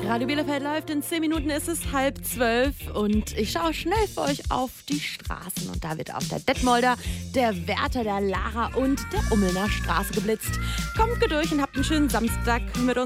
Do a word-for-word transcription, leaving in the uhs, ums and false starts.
Radio Bielefeld läuft, in zehn Minuten ist es halb zwölf und ich schaue schnell für euch auf die Straßen. Und da wird auf der Detmolder, der Wärter, der Lara und der Ummelner Straße geblitzt. Kommt gut durch und habt einen schönen Samstag mit uns.